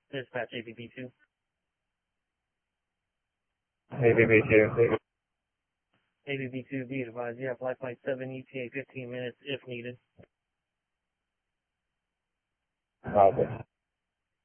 Dispatch ABB2. ABB2. ABB2, be advised, you have Flight 7 ETA 15 minutes if needed. Copy.